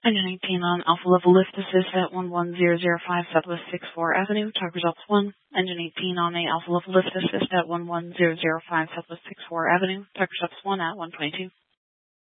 Engine 18 on Alpha Level Lift Assist at 11005 Southwest 64 Avenue. Talk results 1. Engine 18 on a Alpha Level Lift Assist at 11005 Southwest 64 Avenue. Talk results 1 at 122.